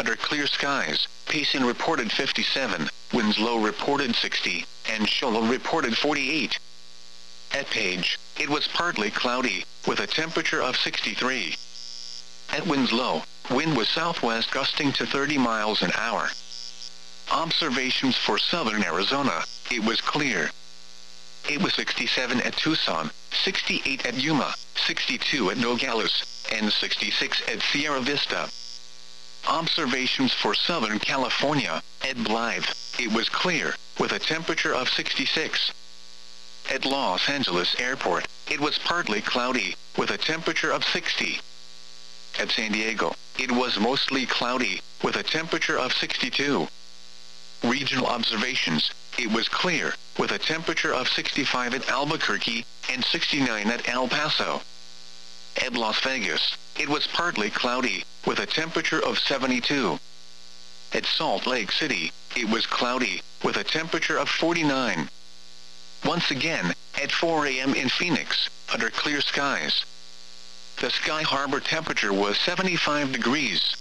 under clear skies. Payson reported 57, Winslow reported 60, and Shoal reported 48. At Page, it was partly cloudy, with a temperature of 63. At Winslow, wind was southwest gusting to 30 miles an hour. Observations for southern Arizona, it was clear. It was 67 at Tucson, 68 at Yuma, 62 at Nogales, and 66 at Sierra Vista. Observations for Southern California, at Blythe, it was clear, with a temperature of 66. At Los Angeles Airport, it was partly cloudy, with a temperature of 60. At San Diego, it was mostly cloudy, with a temperature of 62. Regional observations, it was clear, with a temperature of 65 at Albuquerque, and 69 at El Paso. At Las Vegas, it was partly cloudy, with a temperature of 72. At Salt Lake City, it was cloudy, with a temperature of 49. Once again, at 4 a.m. in Phoenix, under clear skies, the Sky Harbor temperature was 75 degrees.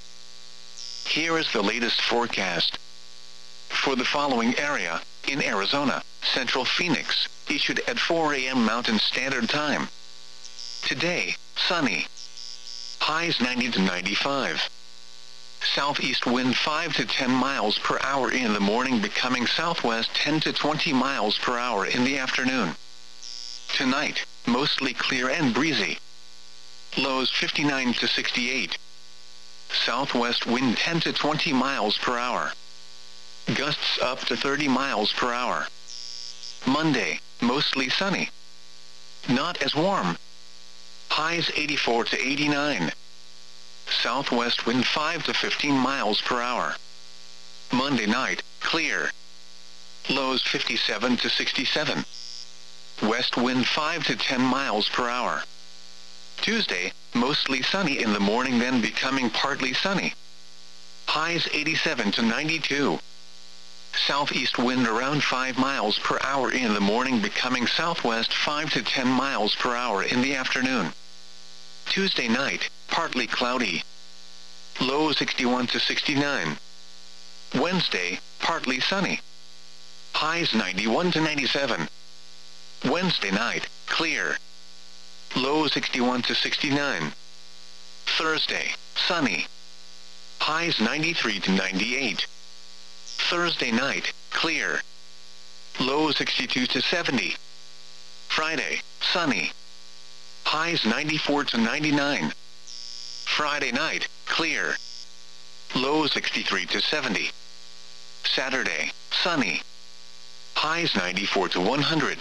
Here is the latest forecast. For the following area, in Arizona, Central Phoenix, issued at 4 a.m. Mountain Standard Time. Today, sunny. Highs 90 to 95. Southeast wind 5 to 10 miles per hour in the morning, becoming southwest 10 to 20 miles per hour in the afternoon. Tonight, mostly clear and breezy. Lows 59 to 68. Southwest wind 10 to 20 miles per hour. Gusts up to 30 miles per hour. Monday, mostly sunny. Not as warm. Highs 84 to 89. Southwest wind 5 to 15 miles per hour. Monday night, clear. Lows 57 to 67. West wind 5 to 10 miles per hour. Tuesday, mostly sunny in the morning, then becoming partly sunny. Highs 87 to 92. Southeast wind around 5 miles per hour in the morning, becoming southwest 5 to 10 miles per hour in the afternoon. Tuesday night, partly cloudy. Low 61 to 69. Wednesday, partly sunny. Highs 91 to 97. Wednesday night, clear. Low 61 to 69. Thursday, sunny. Highs 93 to 98. Thursday night, clear. Low 62 to 70. Friday, sunny. Highs 94 to 99. Friday night, clear. Low 63 to 70. Saturday, sunny. Highs 94 to 100.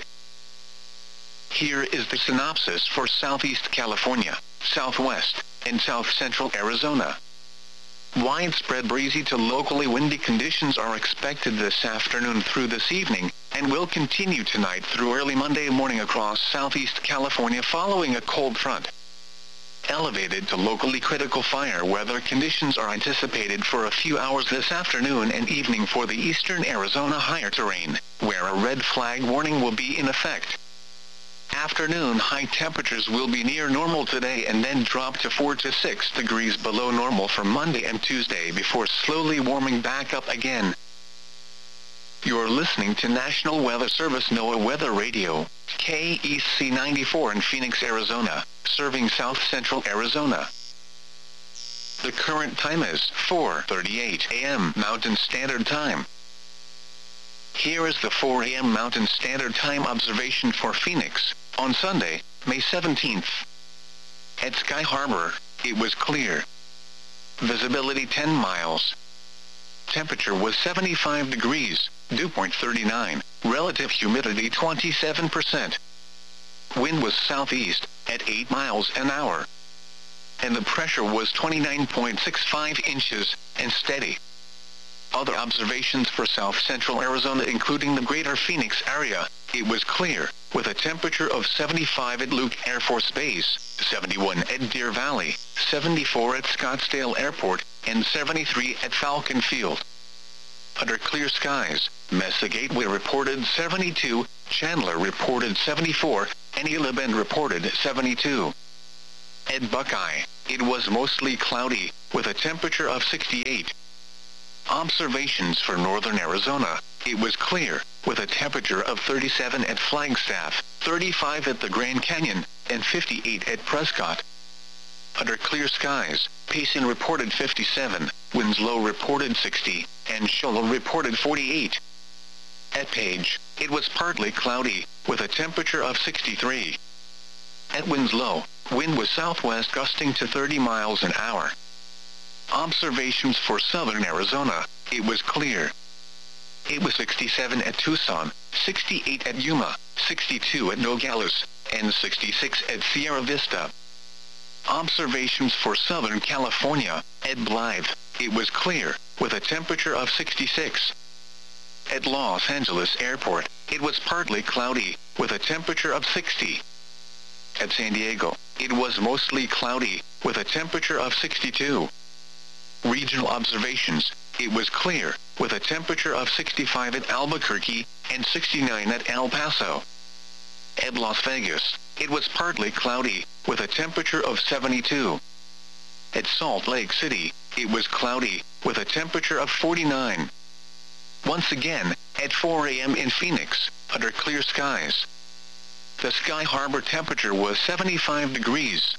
Here is the synopsis for Southeast California, Southwest, and South Central Arizona. Widespread breezy to locally windy conditions are expected this afternoon through this evening, and will continue tonight through early Monday morning across Southeast California following a cold front. Elevated to locally critical fire weather conditions are anticipated for a few hours this afternoon and evening for the eastern Arizona higher terrain, where a red flag warning will be in effect. Afternoon high temperatures will be near normal today and then drop to 4 to 6 degrees below normal for Monday and Tuesday before slowly warming back up again. You're listening to National Weather Service NOAA Weather Radio, KEC 94 in Phoenix, Arizona, serving South Central Arizona. The current time is 4:38 a.m. Mountain Standard Time. Here is the 4 a.m. Mountain Standard Time observation for Phoenix, on Sunday, May 17th. At Sky Harbor, it was clear. Visibility 10 miles. Temperature was 75 degrees, dew point 39, relative humidity 27%. Wind was southeast, at 8 miles an hour. And the pressure was 29.65 inches, and steady. Other observations for South Central Arizona, including the greater Phoenix area, it was clear, with a temperature of 75 at Luke Air Force Base, 71 at Deer Valley, 74 at Scottsdale Airport, and 73 at Falcon Field. Under clear skies, Mesa Gateway reported 72, Chandler reported 74, and Gila Bend reported 72. At Buckeye, it was mostly cloudy, with a temperature of 68. Observations for northern Arizona. It was clear, with a temperature of 37 at Flagstaff, 35 at the Grand Canyon, and 58 at Prescott. Under clear skies, Payson reported 57, Winslow reported 60, and Shoal reported 48. At Page, it was partly cloudy, with a temperature of 63. At Winslow, wind was southwest gusting to 30 miles an hour. Observations for southern Arizona. It was clear. It was 67 at Tucson, 68 at Yuma, 62 at Nogales, and 66 at Sierra Vista. Observations for Southern California. At Blythe, it was clear, with a temperature of 66. At Los Angeles Airport, it was partly cloudy, with a temperature of 60. At San Diego, it was mostly cloudy, with a temperature of 62. Regional observations. It was clear, with a temperature of 65 at Albuquerque, and 69 at El Paso. At Las Vegas, it was partly cloudy, with a temperature of 72. At Salt Lake City, it was cloudy, with a temperature of 49. Once again, at 4 a.m. in Phoenix, under clear skies, the Sky Harbor temperature was 75 degrees.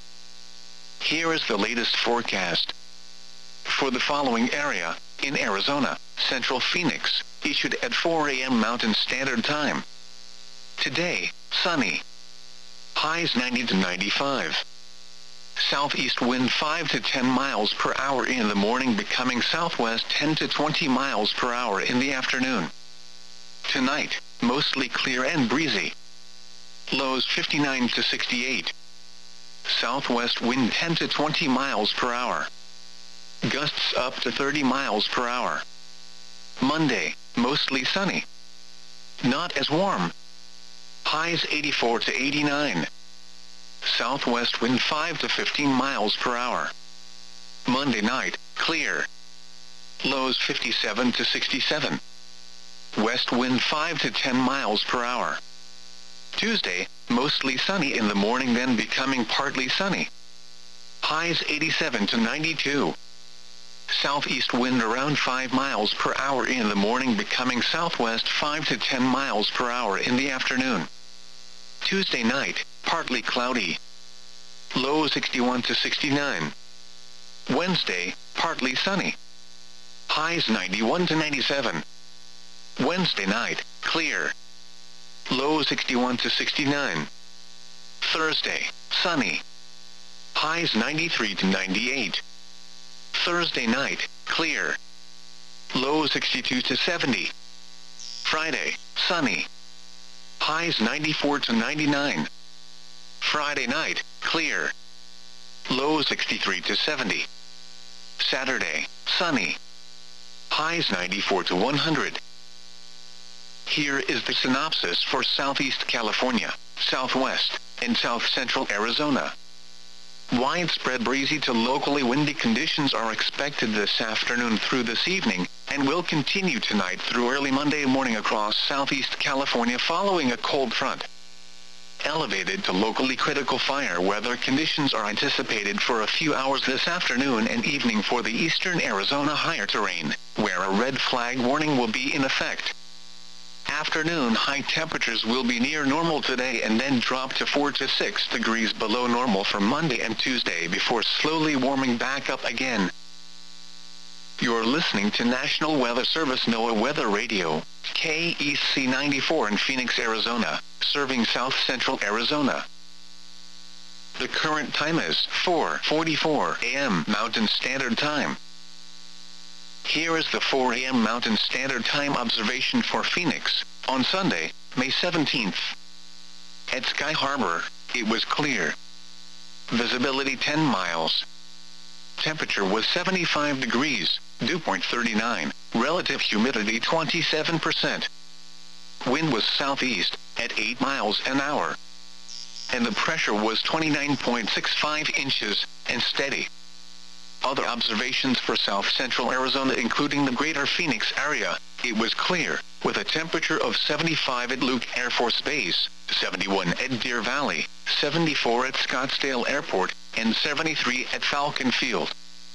Here is the latest forecast. For the following area, in Arizona, Central Phoenix, issued at 4 a.m. Mountain Standard Time. Today, sunny. Highs 90 to 95. Southeast wind 5 to 10 miles per hour in the morning, becoming southwest 10 to 20 miles per hour in the afternoon. Tonight, mostly clear and breezy. Lows 59 to 68. Southwest wind 10 to 20 miles per hour. Gusts up to 30 miles per hour. Monday, mostly sunny. Not as warm. Highs 84 to 89. Southwest wind 5 to 15 miles per hour. Monday night, clear. Lows 57 to 67. West wind 5 to 10 miles per hour. Tuesday, mostly sunny in the morning, then becoming partly sunny. Highs 87 to 92. Southeast wind around 5 miles per hour in the morning, becoming southwest 5 to 10 miles per hour in the afternoon. Tuesday night, partly cloudy. Low 61 to 69. Wednesday, partly sunny. Highs 91 to 97. Wednesday night, clear. Low 61 to 69. Thursday, sunny. Highs 93 to 98. Thursday night, clear. Low 62 to 70. Friday, sunny. Highs 94 to 99. Friday night, clear. Low 63 to 70. Saturday, sunny. Highs 94 to 100. Here is the synopsis for Southeast California, Southwest, and South Central Arizona. Widespread breezy to locally windy conditions are expected this afternoon through this evening, and will continue tonight through early Monday morning across Southeast California following a cold front. Elevated to locally critical fire weather conditions are anticipated for a few hours this afternoon and evening for the eastern Arizona higher terrain, where a red flag warning will be in effect. Afternoon high temperatures will be near normal today and then drop to 4 to 6 degrees below normal for Monday and Tuesday before slowly warming back up again. You're listening to National Weather Service NOAA Weather Radio, KEC 94 in Phoenix, Arizona, serving South Central Arizona. The current time is 4:44 a.m. Mountain Standard Time. Here is the 4 a.m. Mountain Standard Time observation for Phoenix, on Sunday, May 17th. At Sky Harbor, it was clear. Visibility 10 miles. Temperature was 75 degrees, dew point 39, relative humidity 27%. Wind was southeast, at 8 miles an hour. And the pressure was 29.65 inches, and steady. Other observations for South Central Arizona, including the greater Phoenix area, it was clear, with a temperature of 75 at Luke Air Force Base, 71 at Deer Valley, 74 at Scottsdale Airport, and 73 at Falcon Field.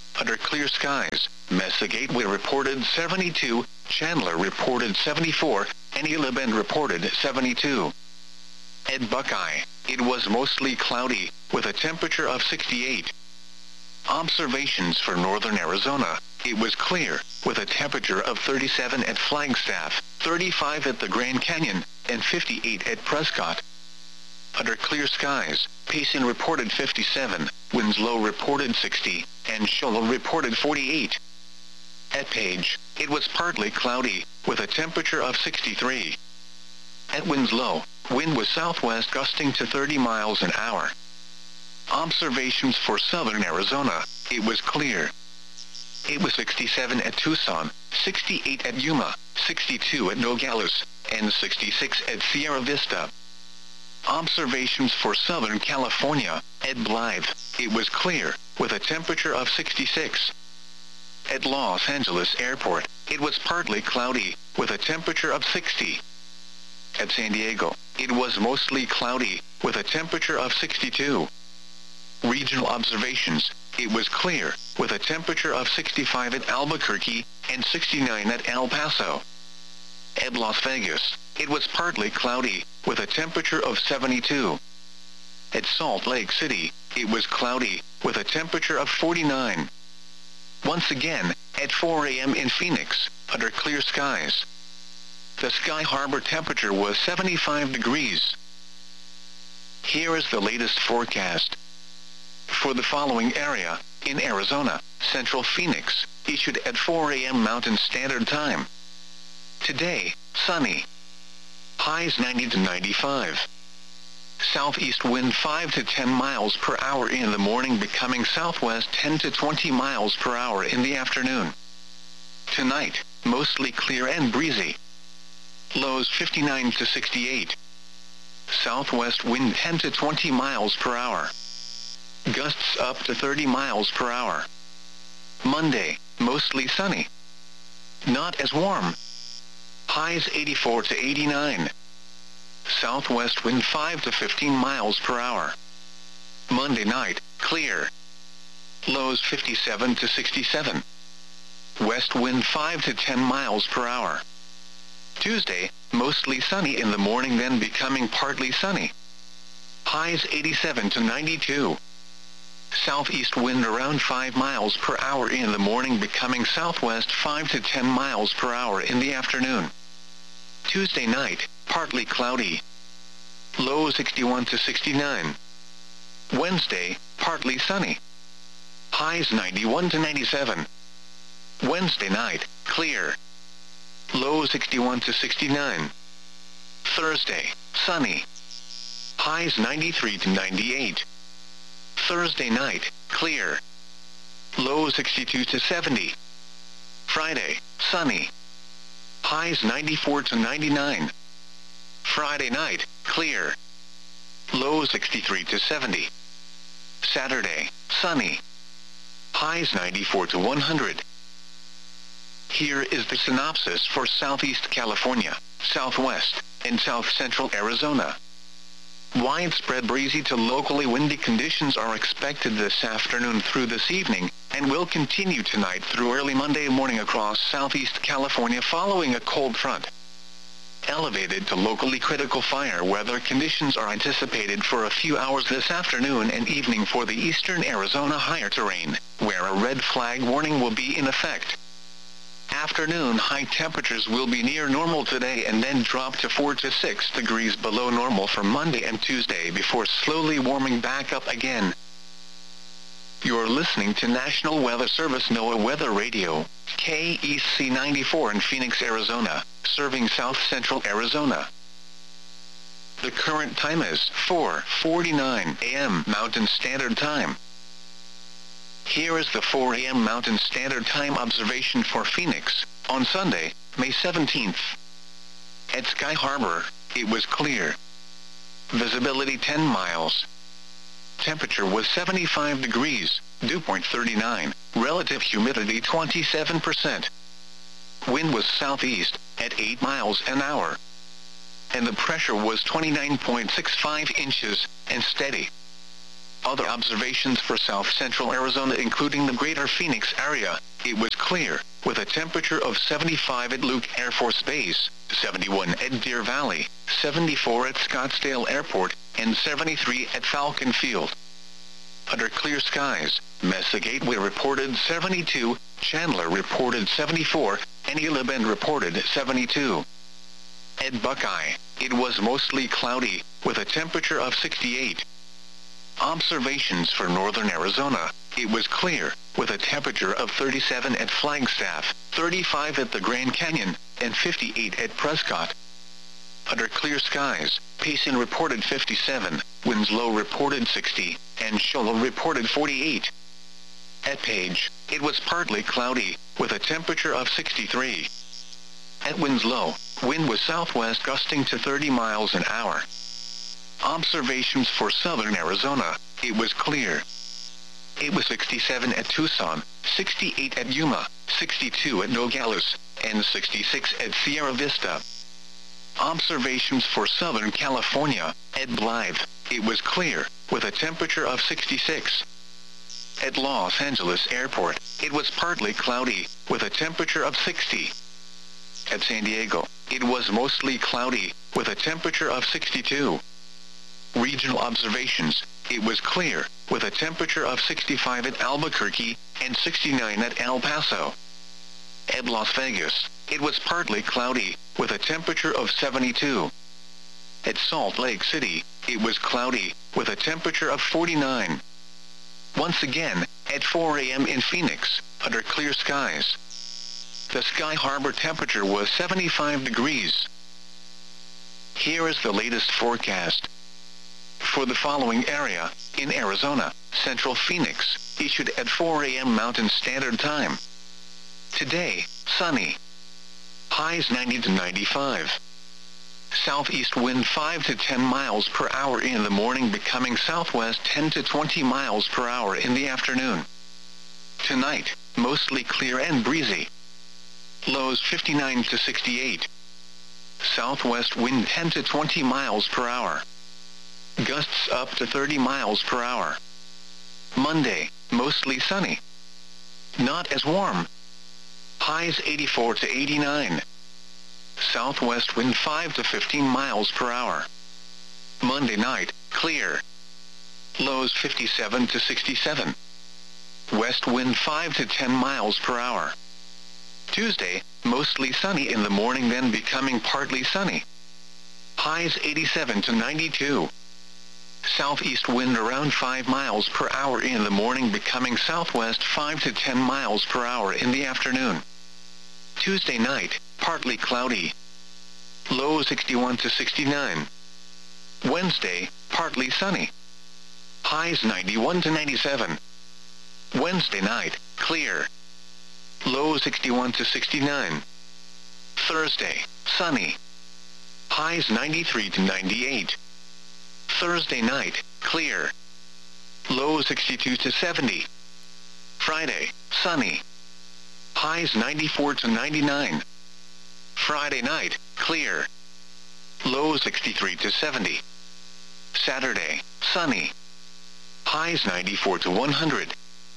under clear skies. Mesa Gateway reported 72, Chandler reported 74, and Eula Bend reported 72. At Buckeye, it was mostly cloudy, with a temperature of 68. Observations for northern Arizona, it was clear, with a temperature of 37 at Flagstaff, 35 at the Grand Canyon, and 58 at Prescott. Under clear skies, Payson reported 57, Winslow reported 60, and Shoal reported 48. At Page, it was partly cloudy, with a temperature of 63. At Winslow, wind was southwest gusting to 30 miles an hour. Observations for southern Arizona, it was clear. It was 67 at Tucson, 68 at Yuma, 62 at Nogales, and 66 at Sierra Vista. Observations for Southern California, at Blythe, it was clear, with a temperature of 66. At Los Angeles Airport, it was partly cloudy, with a temperature of 60. At San Diego, it was mostly cloudy, with a temperature of 62. Regional observations, it was clear, with a temperature of 65 at Albuquerque, and 69 at El Paso. At Las Vegas, it was partly cloudy, with a temperature of 72. At Salt Lake City, it was cloudy, with a temperature of 49. Once again, at 4 a.m. in Phoenix, under clear skies, the Sky Harbor temperature was 75 degrees. Here is the latest forecast. For the following area, in Arizona, Central Phoenix, issued at 4 a.m. Mountain Standard Time. Today, sunny. Highs 90 to 95. Southeast wind 5 to 10 miles per hour in the morning, becoming southwest 10 to 20 miles per hour in the afternoon. Tonight, mostly clear and breezy. Lows 59 to 68. Southwest wind 10 to 20 miles per hour. Gusts up to 30 miles per hour. Monday, mostly sunny. Not as warm. Highs 84 to 89. Southwest wind 5 to 15 miles per hour. Monday night, clear. Lows 57 to 67. West wind 5 to 10 miles per hour. Tuesday, mostly sunny in the morning, then becoming partly sunny. Highs 87 to 92. Southeast wind around 5 miles per hour in the morning, becoming southwest 5 to 10 miles per hour in the afternoon. Tuesday night, partly cloudy. Low 61 to 69. Wednesday, partly sunny. Highs 91 to 97. Wednesday night, clear. Low 61 to 69. Thursday, sunny. Highs 93 to 98. Thursday night, clear. Low 62 to 70. Friday, sunny. Highs 94 to 99. Friday night, clear. Low 63 to 70. Saturday, sunny. Highs 94 to 100. Here is the synopsis for Southeast California, Southwest, and South Central Arizona. Widespread breezy to locally windy conditions are expected this afternoon through this evening, and will continue tonight through early Monday morning across Southeast California following a cold front. Elevated to locally critical fire weather conditions are anticipated for a few hours this afternoon and evening for the eastern Arizona higher terrain, where a red flag warning will be in effect. Afternoon high temperatures will be near normal today and then drop to 4 to 6 degrees below normal for Monday and Tuesday before slowly warming back up again. You're listening to National Weather Service NOAA Weather Radio, KEC 94 in Phoenix, Arizona, serving South Central Arizona. The current time is 4:49 a.m. Mountain Standard Time. Here is the 4 a.m. Mountain Standard Time observation for Phoenix, on Sunday, May 17th. At Sky Harbor, it was clear. Visibility 10 miles. Temperature was 75 degrees, dew point 39, relative humidity 27%. Wind was southeast, at 8 miles an hour. And the pressure was 29.65 inches, and steady. Other observations for south-central Arizona including the greater Phoenix area, it was clear, with a temperature of 75 at Luke Air Force Base, 71 at Deer Valley, 74 at Scottsdale Airport, and 73 at Falcon Field. Under clear skies, Mesa Gateway reported 72, Chandler reported 74, and Gila Bend reported 72. At Buckeye, it was mostly cloudy, with a temperature of 68. Observations for northern Arizona, it was clear, with a temperature of 37 at Flagstaff, 35 at the Grand Canyon, and 58 at Prescott. Under clear skies, Payson reported 57, Winslow reported 60, and Shola reported 48. At Page, it was partly cloudy, with a temperature of 63. At Winslow, wind was southwest gusting to 30 miles an hour. Observations for southern Arizona, it was clear. It was 67 at Tucson, 68 at Yuma, 62 at Nogales, and 66 at Sierra Vista. Observations for Southern California, at Blythe, it was clear, with a temperature of 66. At Los Angeles Airport, it was partly cloudy, with a temperature of 60. At San Diego, it was mostly cloudy, with a temperature of 62. Regional observations, it was clear, with a temperature of 65 at Albuquerque, and 69 at El Paso. At Las Vegas, it was partly cloudy, with a temperature of 72. At Salt Lake City, it was cloudy, with a temperature of 49. Once again, at 4 a.m. in Phoenix, under clear skies, the Sky Harbor temperature was 75 degrees. Here is the latest forecast. For the following area, in Arizona, Central Phoenix, issued at 4 a.m. Mountain Standard Time. Today, sunny. Highs 90 to 95. Southeast wind 5 to 10 miles per hour in the morning, becoming southwest 10 to 20 miles per hour in the afternoon. Tonight, mostly clear and breezy. Lows 59 to 68. Southwest wind 10 to 20 miles per hour. Gusts up to 30 miles per hour. Monday, mostly sunny. Not as warm. Highs 84 to 89. Southwest wind 5 to 15 miles per hour. Monday night, clear. Lows 57 to 67. West wind 5 to 10 miles per hour. Tuesday, mostly sunny in the morning, then becoming partly sunny. Highs 87 to 92. Southeast wind around 5 miles per hour in the morning, becoming southwest 5 to 10 miles per hour in the afternoon. Tuesday night, partly cloudy. Low 61 to 69. Wednesday, partly sunny. Highs 91 to 97. Wednesday night, clear. Low 61 to 69. Thursday, sunny. Highs 93 to 98. Thursday night, clear. Low 62 to 70. Friday, sunny. Highs 94 to 99. Friday night, clear. Low 63 to 70. Saturday, sunny. Highs 94 to 100.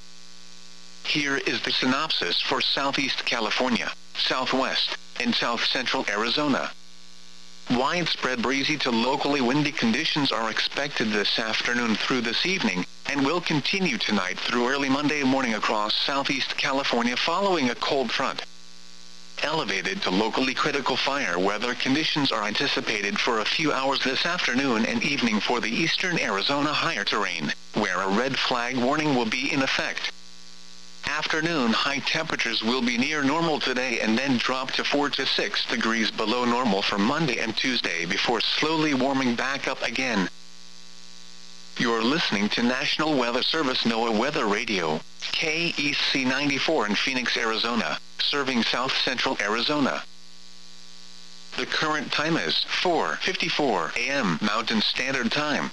Here is the synopsis for Southeast California, Southwest, and South Central Arizona. Widespread breezy to locally windy conditions are expected this afternoon through this evening, and will continue tonight through early Monday morning across Southeast California following a cold front. Elevated to locally critical fire weather conditions are anticipated for a few hours this afternoon and evening for the eastern Arizona higher terrain, where a red flag warning will be in effect. Afternoon high temperatures will be near normal today and then drop to 4 to 6 degrees below normal for Monday and Tuesday before slowly warming back up again. You're listening to National Weather Service NOAA Weather Radio, KEC 94 in Phoenix, Arizona, serving South Central Arizona. The current time is 4:54 a.m. Mountain Standard Time.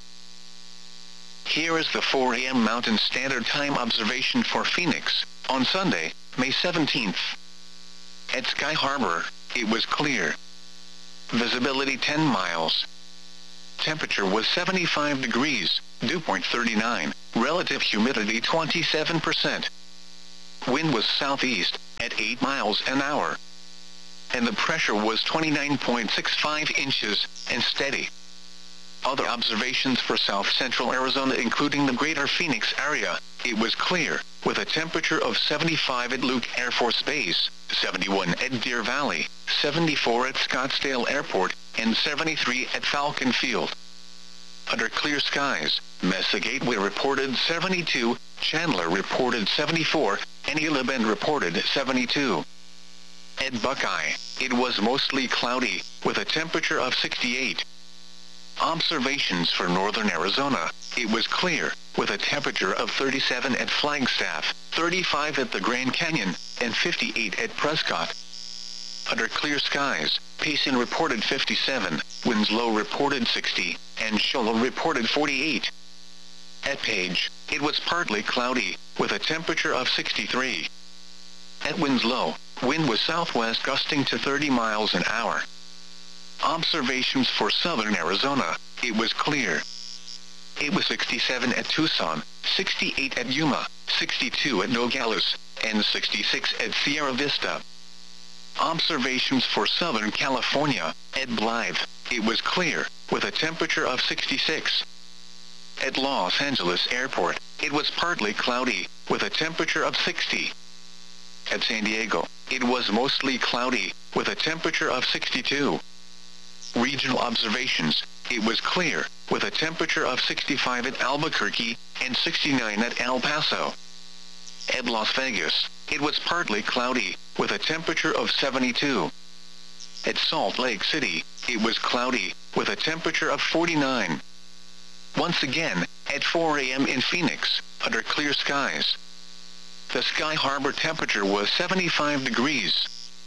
Here is the 4 a.m. Mountain Standard Time observation for Phoenix, on Sunday, May 17th. At Sky Harbor, it was clear. Visibility 10 miles. Temperature was 75 degrees, dew point 39. relative humidity 27%. Wind was southeast, at 8 miles an hour. And the pressure was 29.65 inches, and steady. Other observations for south-central Arizona including the greater Phoenix area, it was clear, with a temperature of 75 at Luke Air Force Base, 71 at Deer Valley, 74 at Scottsdale Airport, and 73 at Falcon Field. Under clear skies, Mesa Gateway reported 72, Chandler reported 74, and Gila Bend reported 72. At Buckeye, it was mostly cloudy, with a temperature of 68. Observations for northern Arizona, it was clear, with a temperature of 37 at Flagstaff, 35 at the Grand Canyon, and 58 at Prescott. Under clear skies, Payson reported 57, Winslow reported 60, and Shola reported 48. At Page, it was partly cloudy, with a temperature of 63. At Winslow, wind was southwest gusting to 30 miles an hour. Observations for southern Arizona, it was clear. It was 67 at Tucson, 68 at Yuma, 62 at Nogales, and 66 at Sierra Vista. Observations for Southern California, at Blythe, it was clear, with a temperature of 66. At Los Angeles Airport, it was partly cloudy, with a temperature of 60. At San Diego, it was mostly cloudy, with a temperature of 62. Regional observations, it was clear, with a temperature of 65 at Albuquerque, and 69 at El Paso. At Las Vegas, it was partly cloudy, with a temperature of 72. At Salt Lake City, it was cloudy, with a temperature of 49. Once again, at 4 a.m. in Phoenix, under clear skies, the Sky Harbor temperature was 75 degrees.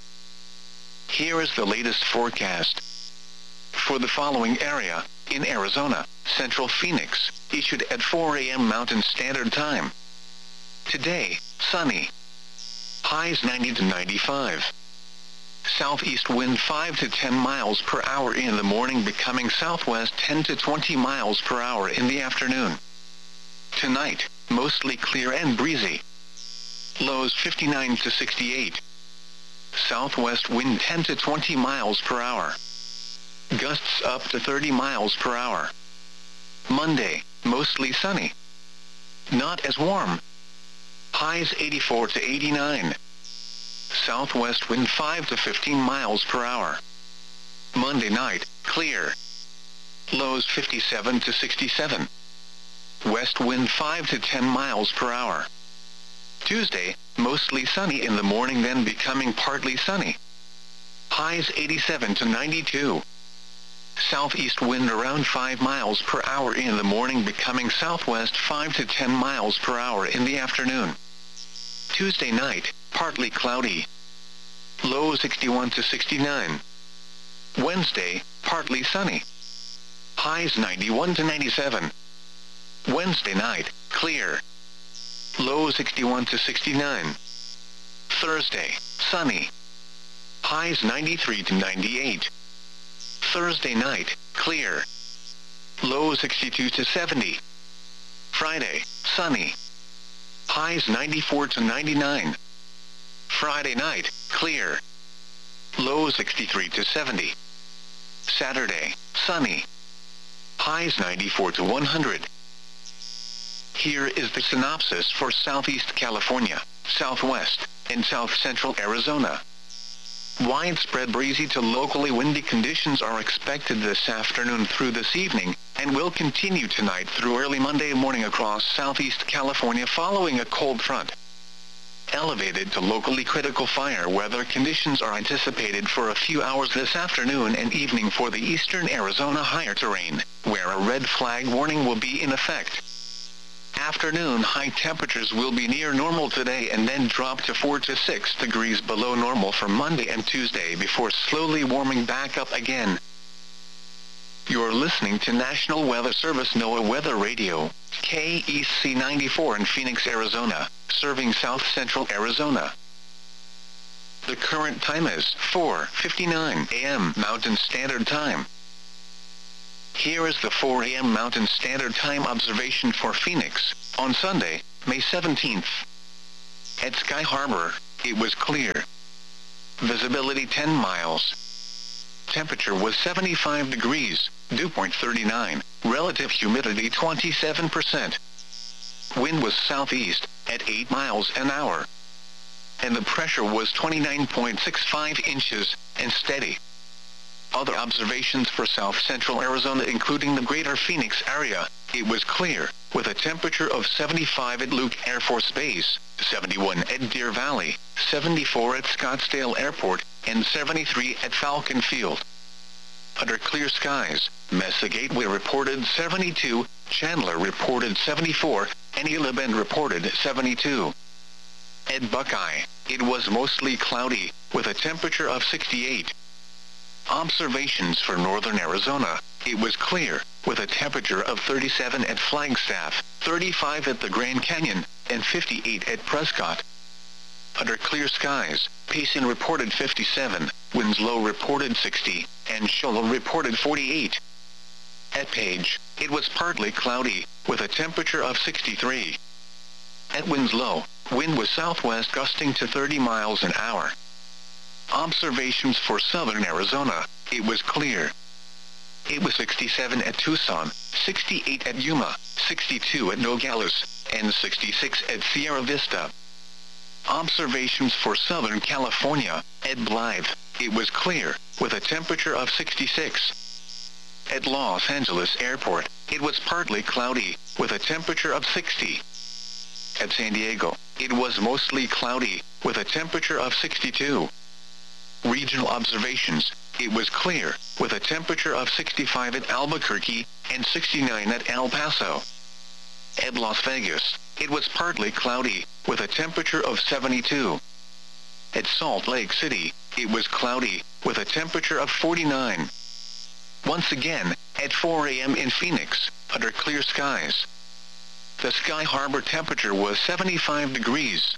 Here is the latest forecast. For the following area, in Arizona, Central Phoenix, issued at 4 a.m. Mountain Standard Time. Today, sunny. Highs 90 to 95. Southeast wind 5 to 10 miles per hour in the morning, becoming southwest 10 to 20 miles per hour in the afternoon. Tonight, mostly clear and breezy. Lows 59 to 68. Southwest wind 10 to 20 miles per hour. Gusts up to 30 miles per hour. Monday, mostly sunny. Not as warm. Highs 84 to 89. Southwest wind 5 to 15 miles per hour. Monday night, clear. Lows 57 to 67. West wind 5 to 10 miles per hour. Tuesday, mostly sunny in the morning, then becoming partly sunny. Highs 87 to 92. Southeast wind around 5 miles per hour in the morning, becoming southwest 5 to 10 miles per hour in the afternoon. Tuesday night, partly cloudy. Low 61 to 69. Wednesday, partly sunny. Highs 91 to 97. Wednesday night, clear. Low 61 to 69. Thursday, sunny. Highs 93 to 98. Thursday night, clear. Low 62 to 70. Friday, sunny. Highs 94 to 99. Friday night, clear. Low 63 to 70. Saturday, sunny. Highs 94 to 100. Here is the synopsis for Southeast California, Southwest, and South Central Arizona. Widespread breezy to locally windy conditions are expected this afternoon through this evening, and will continue tonight through early Monday morning across Southeast California following a cold front. Elevated to locally critical fire weather conditions are anticipated for a few hours this afternoon and evening for the eastern Arizona higher terrain, where a red flag warning will be in effect. Afternoon high temperatures will be near normal today and then drop to 4 to 6 degrees below normal for Monday and Tuesday before slowly warming back up again. You're listening to National Weather Service NOAA Weather Radio, KEC 94 in Phoenix, Arizona, serving South Central Arizona. The current time is 4:59 a.m. Mountain Standard Time. Here is the 4 a.m. Mountain Standard Time observation for Phoenix, on Sunday, May 17th. At Sky Harbor, it was clear. Visibility 10 miles. Temperature was 75 degrees, dew point 39, relative humidity 27%. Wind was southeast, at 8 miles an hour. And the pressure was 29.65 inches, and steady. Other observations for south-central Arizona including the greater Phoenix area, it was clear, with a temperature of 75 at Luke Air Force Base, 71 at Deer Valley, 74 at Scottsdale Airport, and 73 at Falcon Field. Under clear skies, Mesa Gateway reported 72, Chandler reported 74, and Gila Bend reported 72. At Buckeye, it was mostly cloudy, with a temperature of 68. Observations for northern Arizona, it was clear, with a temperature of 37 at Flagstaff, 35 at the Grand Canyon, and 58 at Prescott. Under clear skies, Payson reported 57, Winslow reported 60, and Shoal reported 48. At Page, it was partly cloudy, with a temperature of 63. At Winslow, wind was southwest gusting to 30 miles an hour. Observations for southern Arizona, it was clear. It was 67 at Tucson, 68 at Yuma, 62 at Nogales, and 66 at Sierra Vista. Observations for southern California, at Blythe, it was clear, with a temperature of 66. At Los Angeles Airport, it was partly cloudy, with a temperature of 60. At San Diego, it was mostly cloudy, with a temperature of 62. Regional observations, it was clear, with a temperature of 65 at Albuquerque, and 69 at El Paso. At Las Vegas, it was partly cloudy, with a temperature of 72. At Salt Lake City, it was cloudy, with a temperature of 49. Once again, at 4 a.m. in Phoenix, under clear skies. The Sky Harbor temperature was 75 degrees.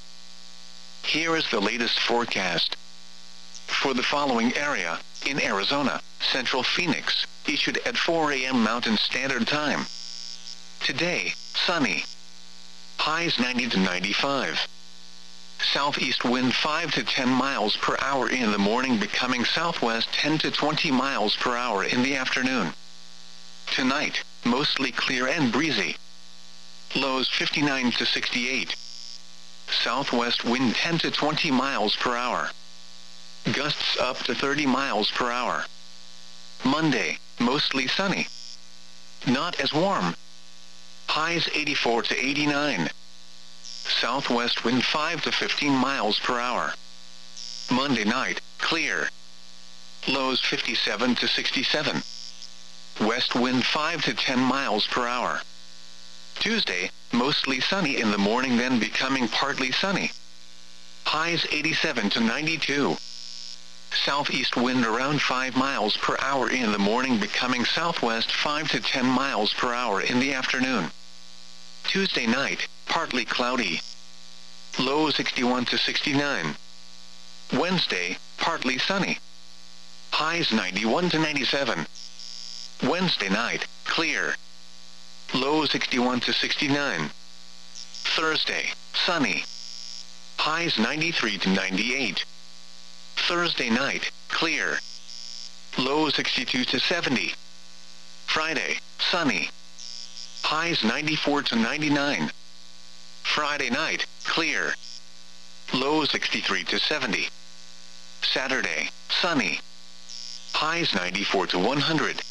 Here is the latest forecast. For the following area, in Arizona, Central Phoenix, issued at 4 a.m. Mountain Standard Time. Today, sunny. Highs 90 to 95. Southeast wind 5 to 10 miles per hour in the morning, becoming southwest 10 to 20 miles per hour in the afternoon. Tonight, mostly clear and breezy. Lows 59 to 68. Southwest wind 10 to 20 miles per hour. Gusts up to 30 miles per hour. Monday, mostly sunny. Not as warm. Highs 84 to 89. Southwest wind 5 to 15 miles per hour. Monday night, clear. Lows 57 to 67. West wind 5 to 10 miles per hour. Tuesday, mostly sunny in the morning, then becoming partly sunny. Highs 87 to 92. Southeast wind around 5 miles per hour in the morning, becoming southwest 5 to 10 miles per hour in the afternoon. Tuesday night, partly cloudy. Low 61 to 69. Wednesday, partly sunny. Highs 91 to 97. Wednesday night, clear. Low 61 to 69. Thursday, sunny. Highs 93 to 98. Thursday night, clear. Low 62 to 70. Friday, sunny. Highs 94 to 99. Friday night, clear. Low 63 to 70. Saturday, sunny. Highs 94 to 100.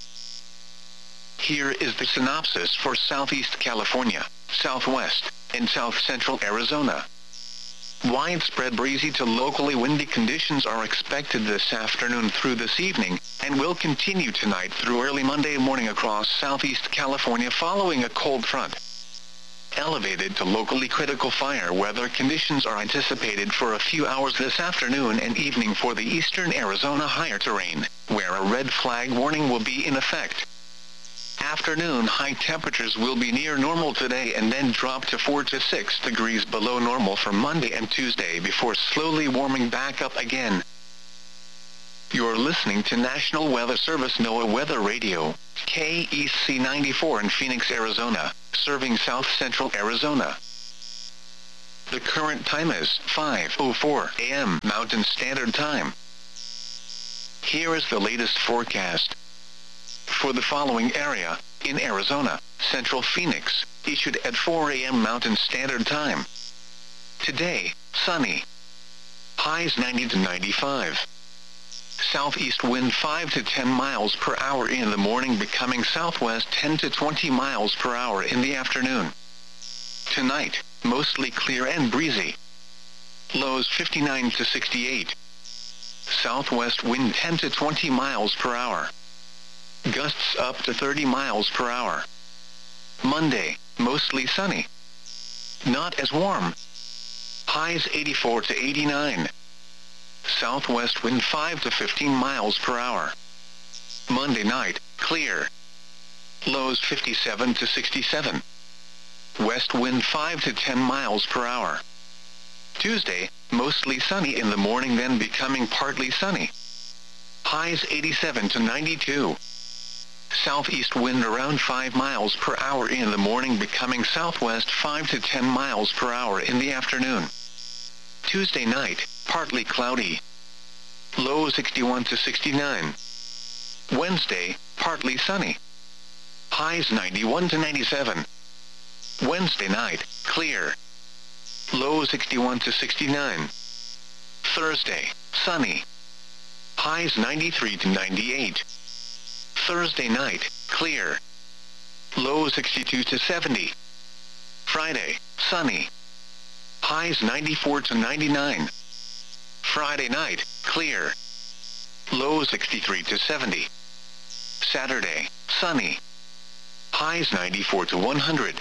Here is the synopsis for Southeast California, Southwest, and South Central Arizona. Widespread breezy to locally windy conditions are expected this afternoon through this evening, and will continue tonight through early Monday morning across Southeast California following a cold front. Elevated to locally critical fire weather conditions are anticipated for a few hours this afternoon and evening for the eastern Arizona higher terrain, where a red flag warning will be in effect. Afternoon high temperatures will be near normal today and then drop to 4 to 6 degrees below normal for Monday and Tuesday before slowly warming back up again. You're listening to National Weather Service NOAA Weather Radio, KEC 94 in Phoenix, Arizona, serving south central Arizona. The current time is 5:04 a.m. Mountain Standard Time. Here is the latest forecast. For the following area, in Arizona, Central Phoenix, issued at 4 a.m. Mountain Standard Time. Today, sunny. Highs 90 to 95. Southeast wind 5 to 10 miles per hour in the morning, becoming southwest 10 to 20 miles per hour in the afternoon. Tonight, mostly clear and breezy. Lows 59 to 68. Southwest wind 10 to 20 miles per hour. Gusts up to 30 miles per hour. Monday, mostly sunny. Not as warm. Highs 84 to 89. Southwest wind 5 to 15 miles per hour. Monday night, clear. Lows 57 to 67. West wind 5 to 10 miles per hour. Tuesday, mostly sunny in the morning, then becoming partly sunny. Highs 87 to 92. Southeast wind around 5 miles per hour in the morning, becoming southwest 5 to 10 miles per hour in the afternoon. Tuesday night, partly cloudy. Low 61 to 69. Wednesday, partly sunny. Highs 91 to 97. Wednesday night, clear. Low 61 to 69. Thursday, sunny. Highs 93 to 98. Thursday night, clear. Low 62 to 70. Friday, sunny. Highs 94 to 99. Friday night, clear. Low 63 to 70. Saturday, sunny. Highs 94 to 100.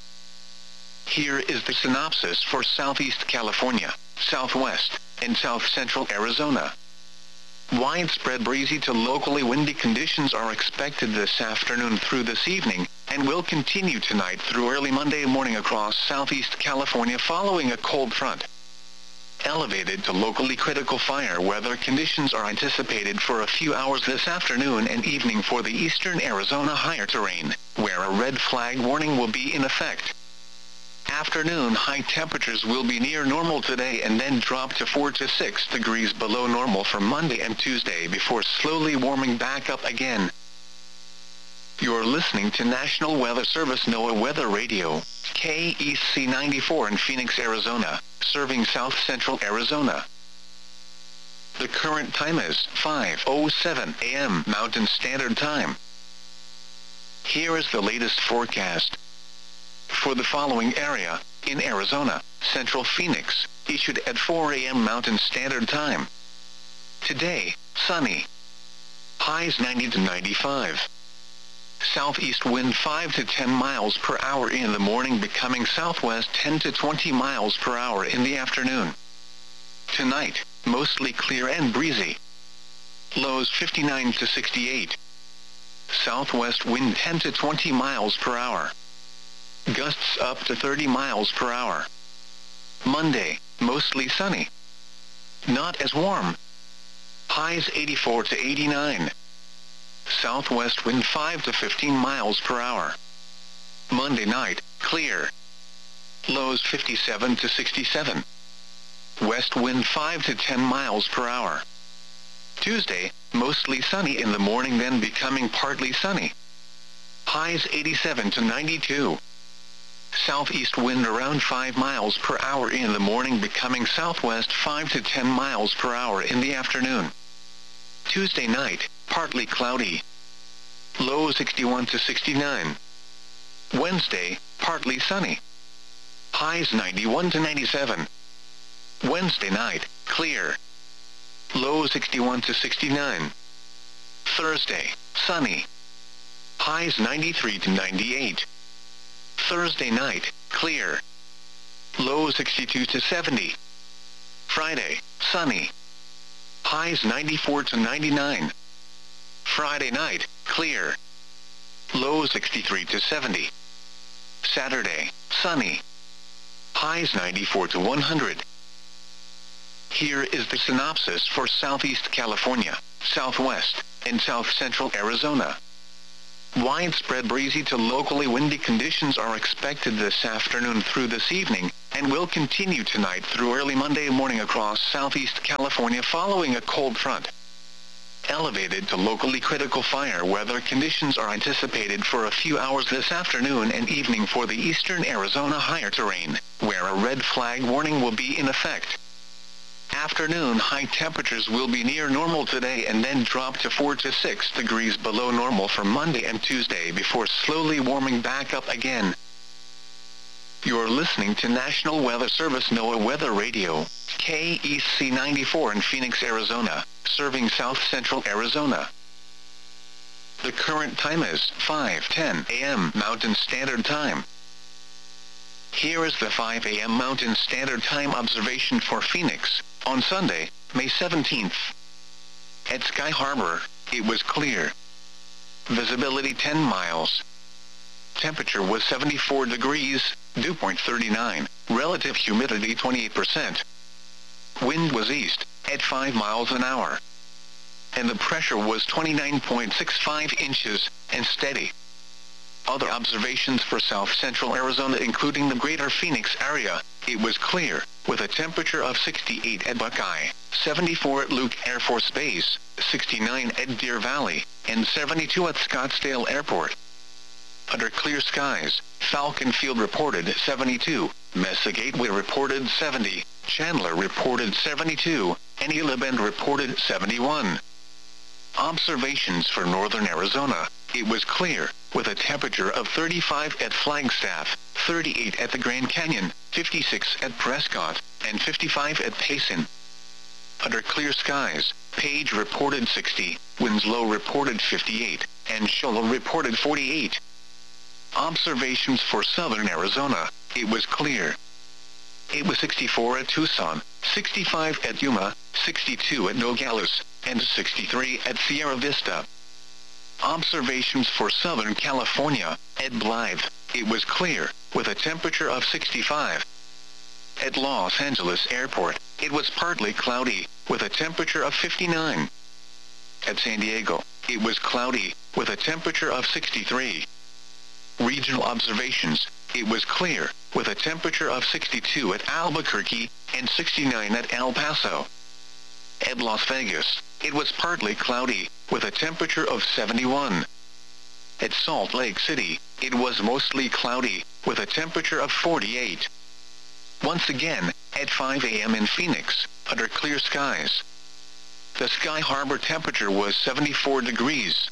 Here is the synopsis for Southeast California, Southwest, and South Central Arizona. Widespread breezy to locally windy conditions are expected this afternoon through this evening, and will continue tonight through early Monday morning across Southeast California following a cold front. Elevated to locally critical fire weather conditions are anticipated for a few hours this afternoon and evening for the eastern Arizona higher terrain, where a red flag warning will be in effect. Afternoon high temperatures will be near normal today and then drop to 4 to 6 degrees below normal for Monday and Tuesday before slowly warming back up again. You're listening to National Weather Service NOAA Weather Radio, KEC 94 in Phoenix, Arizona, serving south central Arizona. The current time is 5:07 a.m. Mountain Standard Time. Here is the latest forecast. For the following area, in Arizona, Central Phoenix, issued at 4 a.m. Mountain Standard Time. Today, sunny. Highs 90 to 95. Southeast wind 5 to 10 miles per hour in the morning, becoming southwest 10 to 20 miles per hour in the afternoon. Tonight, mostly clear and breezy. Lows 59 to 68. Southwest wind 10 to 20 miles per hour. Gusts up to 30 miles per hour. Monday, mostly sunny. Not as warm. Highs 84 to 89. Southwest wind 5 to 15 miles per hour. Monday night, clear. Lows 57 to 67. West wind 5 to 10 miles per hour. Tuesday, mostly sunny in the morning, then becoming partly sunny. Highs 87 to 92. Southeast wind around 5 miles per hour in the morning, becoming southwest 5 to 10 miles per hour in the afternoon. Tuesday night, partly cloudy. Low 61 to 69. Wednesday, partly sunny. Highs 91 to 97. Wednesday night, clear. Low 61 to 69. Thursday, sunny. Highs 93 to 98. Thursday night, clear. Low 62 to 70. Friday, sunny. Highs 94 to 99. Friday night, clear. Low 63 to 70. Saturday, sunny. Highs 94 to 100. Here is the synopsis for Southeast California, southwest, and south-central Arizona. Widespread breezy to locally windy conditions are expected this afternoon through this evening, and will continue tonight through early Monday morning across southeast California following a cold front. Elevated to locally critical fire weather conditions are anticipated for a few hours this afternoon and evening for the eastern Arizona higher terrain, where a red flag warning will be in effect. Afternoon high temperatures will be near normal today and then drop to 4 to 6 degrees below normal for Monday and Tuesday before slowly warming back up again. You're listening to National Weather Service NOAA Weather Radio, KEC 94 in Phoenix, Arizona, serving south-central Arizona. The current time is 5:10 a.m. Mountain Standard Time. Here is the 5 a.m. Mountain Standard Time observation for Phoenix, on Sunday, May 17th. At Sky Harbor, it was clear. Visibility 10 miles. Temperature was 74 degrees, dew point 39, relative humidity 28%. Wind was east, at 5 miles an hour. And the pressure was 29.65 inches, and steady. Other observations for south-central Arizona including the greater Phoenix area, it was clear, with a temperature of 68 at Buckeye, 74 at Luke Air Force Base, 69 at Deer Valley, and 72 at Scottsdale Airport. Under clear skies, Falcon Field reported 72, Mesa Gateway reported 70, Chandler reported 72, and Gila Bend reported 71. Observations for northern Arizona, it was clear, with a temperature of 35 at Flagstaff, 38 at the Grand Canyon, 56 at Prescott, and 55 at Payson. Under clear skies, Page reported 60, Winslow reported 58, and Shola reported 48. Observations for southern Arizona, it was clear. It was 64 at Tucson, 65 at Yuma, 62 at Nogales, and 63 at Sierra Vista. Observations for Southern California, at Blythe, it was clear, with a temperature of 65. At Los Angeles Airport, it was partly cloudy, with a temperature of 59. At San Diego, it was cloudy, with a temperature of 63. Regional observations, it was clear, with a temperature of 62 at Albuquerque, and 69 at El Paso. At Las Vegas, it was partly cloudy, with a temperature of 71. At Salt Lake City, it was mostly cloudy, with a temperature of 48. Once again, at 5 a.m. in Phoenix, under clear skies. The Sky Harbor temperature was 74 degrees.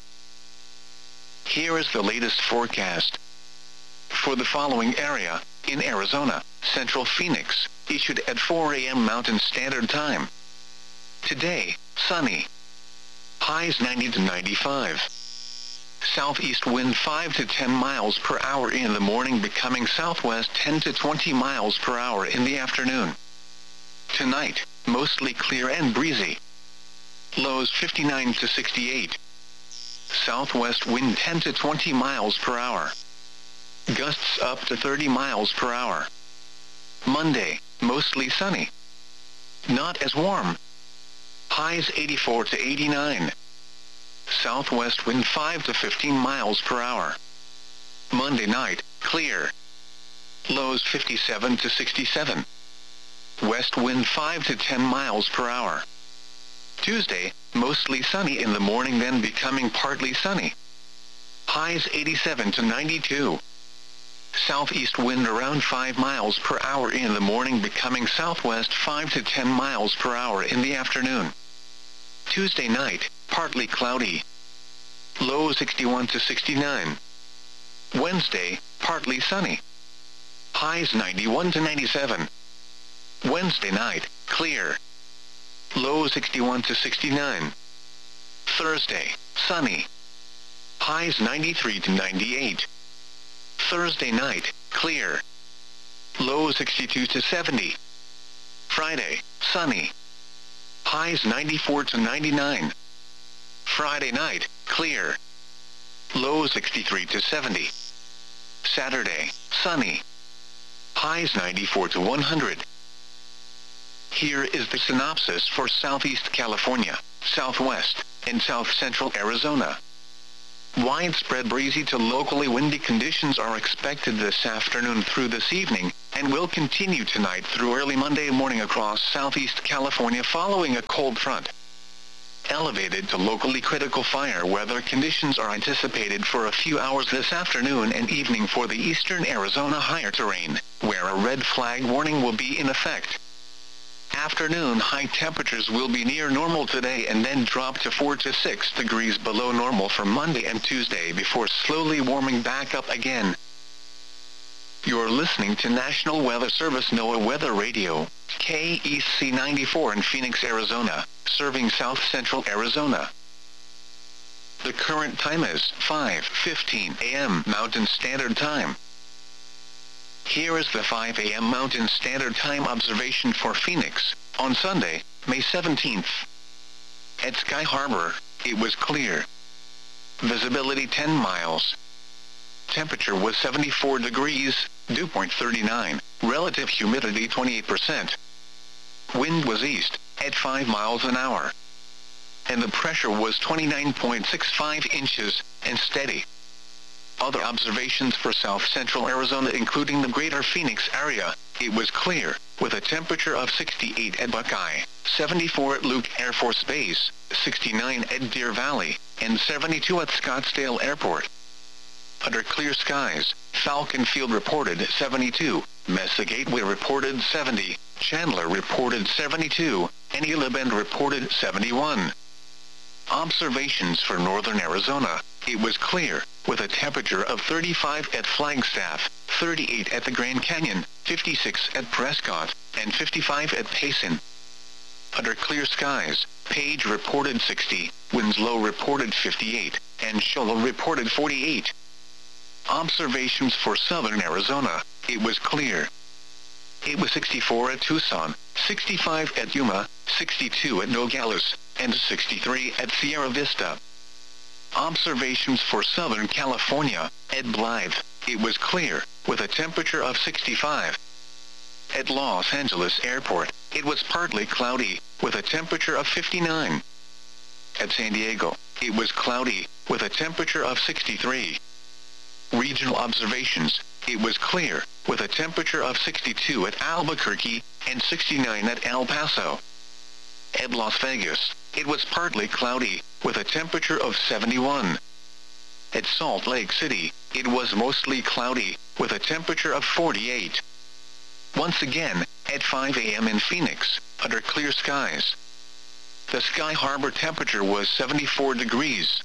Here is the latest forecast. For the following area, in Arizona, Central Phoenix, issued at 4 a.m. Mountain Standard Time. Today, sunny. Highs 90 to 95. Southeast wind 5 to 10 miles per hour in the morning, becoming southwest 10 to 20 miles per hour in the afternoon. Tonight, mostly clear and breezy. Lows 59 to 68. Southwest wind 10 to 20 miles per hour. Gusts up to 30 miles per hour. Monday, mostly sunny. Not as warm. Highs 84 to 89. Southwest wind 5 to 15 miles per hour. Monday night, clear. Lows 57 to 67. West wind 5 to 10 miles per hour. Tuesday, mostly sunny in the morning, then becoming partly sunny. Highs 87 to 92. Southeast wind around 5 miles per hour in the morning, becoming southwest 5 to 10 miles per hour in the afternoon. Tuesday night, partly cloudy. Low 61 to 69. Wednesday, partly sunny. Highs 91 to 97. Wednesday night, clear. Low 61 to 69. Thursday, sunny. Highs 93 to 98. Thursday night, clear. Low 62 to 70. Friday, sunny. Highs 94 to 99. Friday night, clear. Low 63 to 70. Saturday, sunny. Highs 94 to 100. Here is the synopsis for Southeast California, Southwest, in south-central Arizona. Widespread breezy to locally windy conditions are expected this afternoon through this evening, and will continue tonight through early Monday morning across southeast California following a cold front. Elevated to locally critical fire weather conditions are anticipated for a few hours this afternoon and evening for the eastern Arizona higher terrain, where a red flag warning will be in effect. Afternoon high temperatures will be near normal today and then drop to 4 to 6 degrees below normal for Monday and Tuesday before slowly warming back up again. You're listening to National Weather Service NOAA Weather Radio, KEC 94 in Phoenix, Arizona, serving south-central Arizona. The current time is 5:15 a.m. Mountain Standard Time. Here is the 5 a.m. Mountain Standard Time observation for Phoenix, on Sunday, May 17th. At Sky Harbor, it was clear. Visibility 10 miles. Temperature was 74 degrees, dew point 39, relative humidity 28%. Wind was east, at 5 miles an hour. And the pressure was 29.65 inches, and steady. Other observations for south-central Arizona including the greater Phoenix area, it was clear, with a temperature of 68 at Buckeye, 74 at Luke Air Force Base, 69 at Deer Valley, and 72 at Scottsdale Airport. Under clear skies, Falcon Field reported 72, Mesa Gateway reported 70, Chandler reported 72, and Gila Bend reported 71. Observations for northern Arizona, it was clear, with a temperature of 35 at Flagstaff, 38 at the Grand Canyon, 56 at Prescott, and 55 at Payson. Under clear skies, Page reported 60, Winslow reported 58, and Shoal reported 48. Observations for southern Arizona, it was clear. It was 64 at Tucson, 65 at Yuma, 62 at Nogales, and 63 at Sierra Vista. Observations for Southern California, at Blythe, it was clear, with a temperature of 65. At Los Angeles Airport, it was partly cloudy, with a temperature of 59. At San Diego, it was cloudy, with a temperature of 63. Regional observations, it was clear, with a temperature of 62 at Albuquerque, and 69 at El Paso. At Las Vegas, it was partly cloudy, with a temperature of 71. At Salt Lake City, it was mostly cloudy, with a temperature of 48. Once again, at 5 a.m. in Phoenix, under clear skies, the Sky Harbor temperature was 74 degrees.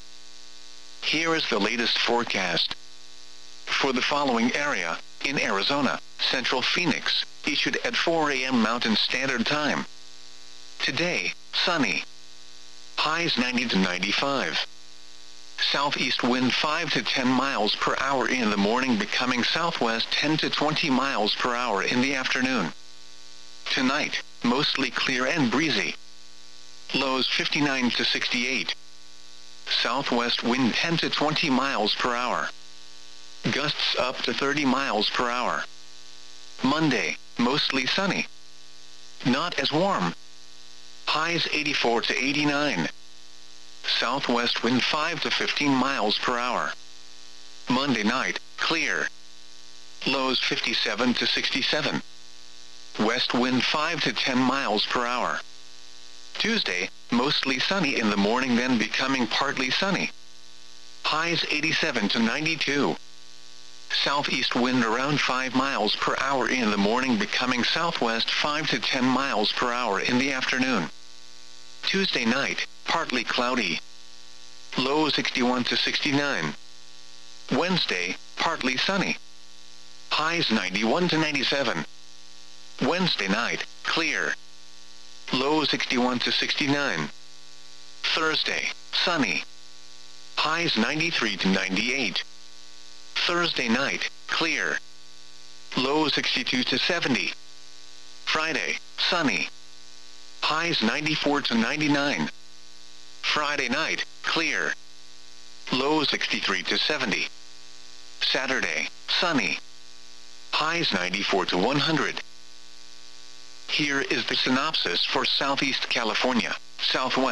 Here is the latest forecast. For the following area, in Arizona, Central Phoenix, issued at 4 a.m. Mountain Standard Time. Today, sunny. Highs 90 to 95. Southeast wind 5 to 10 miles per hour in the morning, becoming southwest 10 to 20 miles per hour in the afternoon. Tonight, mostly clear and breezy. Lows 59 to 68. Southwest wind 10 to 20 miles per hour. Gusts up to 30 miles per hour. Monday, mostly sunny. Not as warm. Highs 84 to 89. Southwest wind 5 to 15 miles per hour. Monday night, clear. Lows 57 to 67. West wind 5 to 10 miles per hour. Tuesday, mostly sunny in the morning, then becoming partly sunny. Highs 87 to 92. Southeast wind around 5 miles per hour in the morning, becoming southwest 5 to 10 miles per hour in the afternoon. Tuesday night, partly cloudy. Low 61 to 69. Wednesday, partly sunny. Highs 91 to 97. Wednesday night, clear. Low 61 to 69. Thursday, sunny. Highs 93 to 98. Thursday night, clear. Low 62 to 70. Friday, sunny. Highs 94 to 99. Friday night, clear. Low 63 to 70. Saturday, sunny. Highs 94 to 100. Here is the synopsis for Southeast California, Southwest,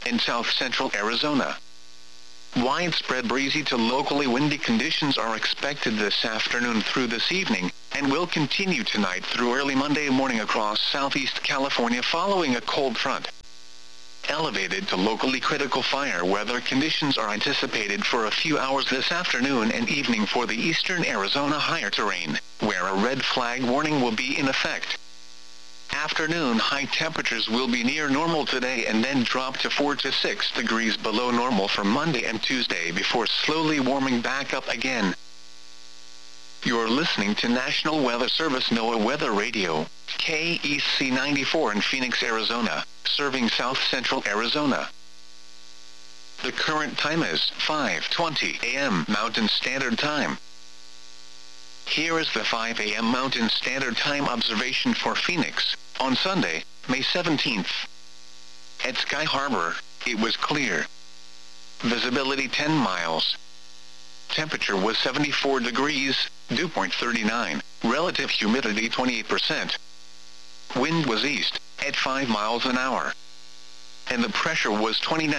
and south-central Arizona. Widespread breezy to locally windy conditions are expected this afternoon through this evening, and will continue tonight through early Monday morning across southeast California following a cold front. Elevated to locally critical fire weather conditions are anticipated for a few hours this afternoon and evening for the eastern Arizona higher terrain, where a red flag warning will be in effect. Afternoon high temperatures will be near normal today and then drop to 4 to 6 degrees below normal for Monday and Tuesday before slowly warming back up again. You're listening to National Weather Service NOAA Weather Radio, KEC 94 in Phoenix, Arizona, serving south-central Arizona. The current time is 5:20 a.m. Mountain Standard Time. Here is the 5 a.m. Mountain Standard Time observation for Phoenix, on Sunday, May 17th. At Sky Harbor, it was clear. Visibility 10 miles. Temperature was 74 degrees, dew point 39, relative humidity 28%. Wind was east, at 5 miles an hour. And the pressure was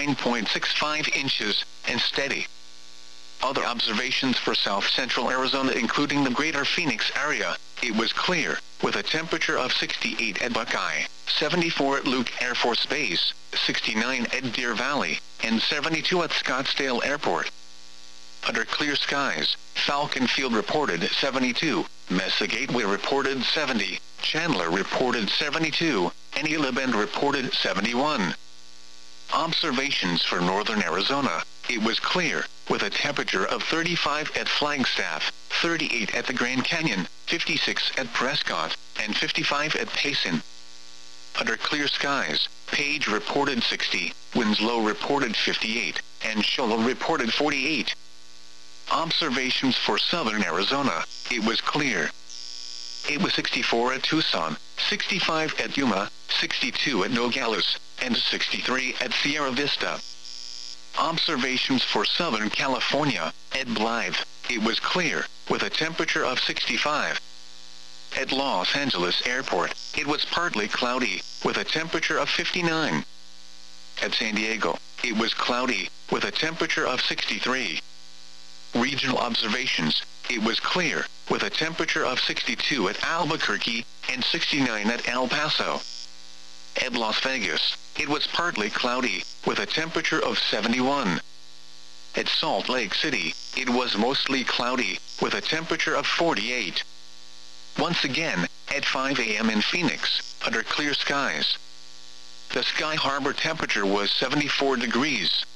29.65 inches, and steady. Other observations for south-central Arizona including the greater Phoenix area, it was clear, with a temperature of 68 at Buckeye, 74 at Luke Air Force Base, 69 at Deer Valley, and 72 at Scottsdale Airport. Under clear skies, Falcon Field reported 72, Mesa Gateway reported 70, Chandler reported 72, and Gila Bend reported 71. Observations for northern Arizona, it was clear, with a temperature of 35 at Flagstaff, 38 at the Grand Canyon, 56 at Prescott, and 55 at Payson. Under clear skies, Page reported 60, Winslow reported 58, and Shola reported 48. Observations for southern Arizona, it was clear. It was 64 at Tucson, 65 at Yuma, 62 at Nogales, and 63 at Sierra Vista. Observations for Southern California, at Blythe, it was clear, with a temperature of 65. At Los Angeles Airport, it was partly cloudy, with a temperature of 59. At San Diego, it was cloudy, with a temperature of 63. Regional observations, it was clear, with a temperature of 62 at Albuquerque, and 69 at El Paso. At Las Vegas, it was partly cloudy, with a temperature of 71. At Salt Lake City, it was mostly cloudy, with a temperature of 48. Once again, at 5 a.m. in Phoenix, under clear skies. The Sky Harbor temperature was 74 degrees.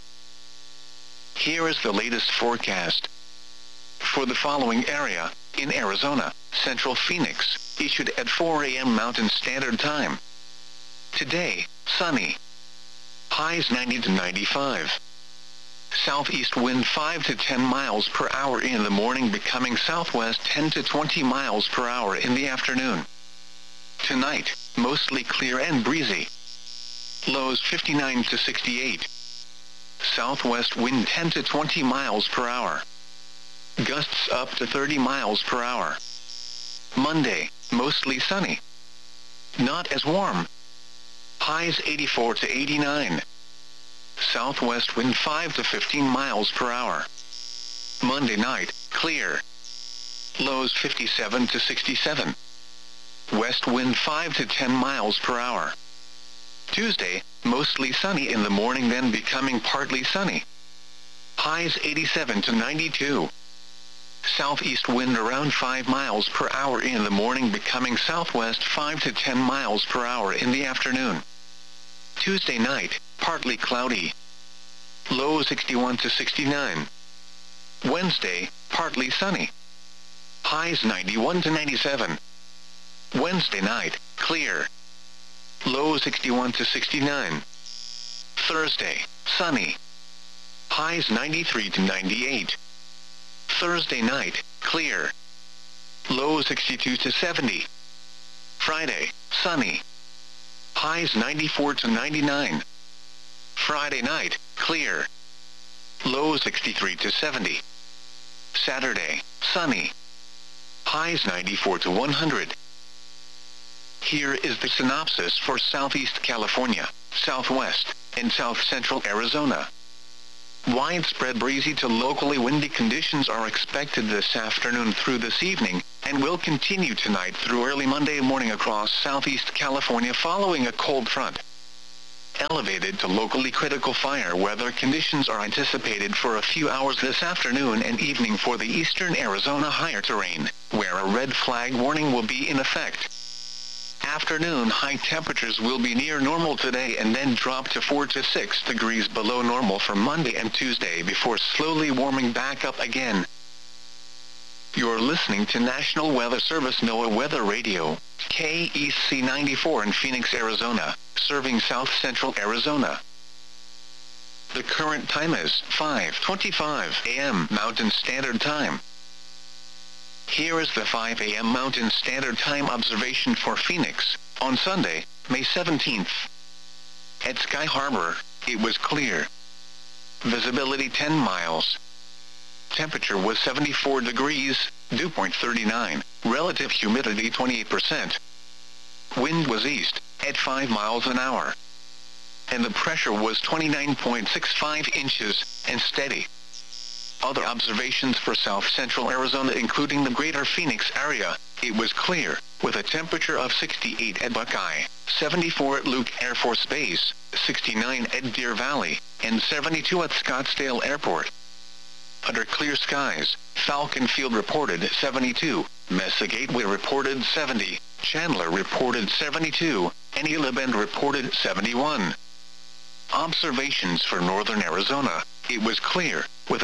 Here is the latest forecast. For the following area, in Arizona, Central Phoenix, issued at 4 a.m. Mountain Standard Time. Today, sunny. Highs 90 to 95. Southeast wind 5 to 10 miles per hour in the morning, becoming southwest 10 to 20 miles per hour in the afternoon. Tonight, mostly clear and breezy. Lows 59 to 68. Southwest wind 10 to 20 miles per hour. Gusts up to 30 miles per hour. Monday, mostly sunny. Not as warm. Highs 84 to 89. Southwest wind 5 to 15 miles per hour. Monday night, clear. Lows 57 to 67. West wind 5 to 10 miles per hour. Tuesday, mostly sunny in the morning, then becoming partly sunny. Highs 87 to 92. Southeast wind around 5 miles per hour in the morning, becoming southwest 5 to 10 miles per hour in the afternoon. Tuesday night, partly cloudy. Low 61 to 69. Wednesday, partly sunny. Highs 91 to 97. Wednesday night, clear. Low 61 to 69. Thursday, sunny. Highs 93 to 98. Thursday night, clear. Low 62 to 70. Friday, sunny. Highs 94 to 99. Friday night, clear. Low 63 to 70. Saturday, sunny. Highs 94 to 100. Here is the synopsis for Southeast California, Southwest, in south-central Arizona. Widespread breezy to locally windy conditions are expected this afternoon through this evening, and will continue tonight through early Monday morning across southeast California following a cold front. Elevated to locally critical fire weather conditions are anticipated for a few hours this afternoon and evening for the eastern Arizona higher terrain, where a red flag warning will be in effect. Afternoon high temperatures will be near normal today and then drop to 4 to 6 degrees below normal for Monday and Tuesday before slowly warming back up again. You're listening to National Weather Service NOAA Weather Radio, KEC 94 in Phoenix, Arizona, serving south-central Arizona. The current time is 5:25 a.m. Mountain Standard Time. Here is the 5 a.m. Mountain Standard Time observation for Phoenix, on Sunday, May 17th. At Sky Harbor, it was clear. Visibility 10 miles. Temperature was 74 degrees, dew point 39, relative humidity 28%. Wind was east, at 5 miles an hour. And the pressure was 29.65 inches, and steady. Other observations for south-central Arizona including the greater Phoenix area, it was clear, with a temperature of 68 at Buckeye, 74 at Luke Air Force Base, 69 at Deer Valley, and 72 at Scottsdale Airport. Under clear skies, Falcon Field reported 72, Mesa Gateway reported 70, Chandler reported 72, and Gila Bend reported 71. Observations for northern Arizona, it was clear, with